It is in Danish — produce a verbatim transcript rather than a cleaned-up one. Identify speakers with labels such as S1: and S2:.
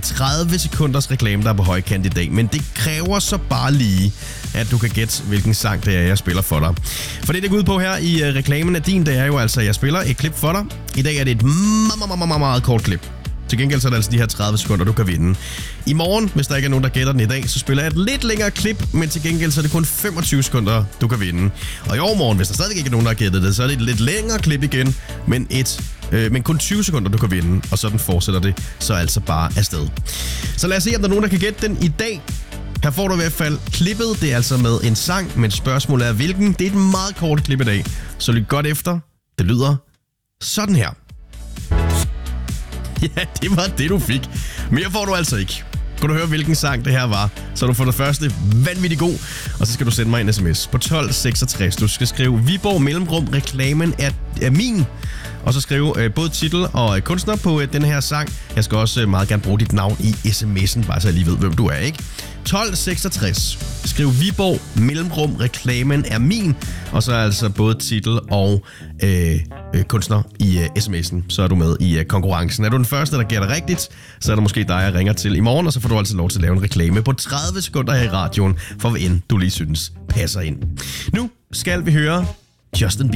S1: tredive sekunders reklame, der er på højkant i dag. Men det kræver så bare lige, at du kan gætte, hvilken sang det er, jeg spiller for dig. For det, der går ud på her i uh, reklamen af din, det er jo altså, at jeg spiller et klip for dig. I dag er det et meget, meget, meget, meget kort klip. Til gengæld så er det altså de her tredive sekunder, du kan vinde. I morgen, hvis der ikke er nogen, der gætter den i dag, så spiller jeg et lidt længere klip, men til gengæld så er det kun femogtyve sekunder, du kan vinde. Og i overmorgen, hvis der stadig ikke er nogen, der har gættet det, så er det et lidt længere klip igen, men, et, øh, men kun tyve sekunder, du kan vinde. Og sådan fortsætter det så altså bare afsted. Så lad os se, om der er nogen, der kan gætte den i dag. Her får du i hvert fald klippet. Det er altså med en sang, men spørgsmålet er hvilken. Det er et meget kort klip i dag, så lyt godt efter. Det lyder sådan her. Ja, det var det, du fik. Mere får du altså ikke. Kan du høre, hvilken sang det her var, så er du for det første vanvittig god, og så skal du sende mig en sms på tolv seksogtres. Du skal skrive Viborg mellemrum, reklamen er, er min, og så skrive øh, både titel og øh, kunstner på øh, den her sang. Jeg skal også øh, meget gerne bruge dit navn i sms'en, bare så jeg lige ved, hvem du er, ikke? tolv seksogtres. Skriv Viborg mellemrum, reklamen er min, og så altså både titel og øh, øh, kunstner i øh, sms'en. Så er du med i øh, konkurrencen. Er du den første, der gætter rigtigt, så er det måske dig, jeg ringer til i morgen, og så får du altså lov til at lave en reklame på tredive sekunder her i radioen, for hvad end du lige synes passer ind. Nu skal vi høre Justin Bieber.